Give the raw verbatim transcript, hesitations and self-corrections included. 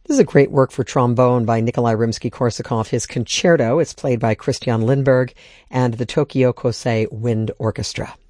This is a great work for trombone by Nikolai Rimsky-Korsakov. His concerto is played by Christian Lindberg and the Tokyo Kosei Wind Orchestra.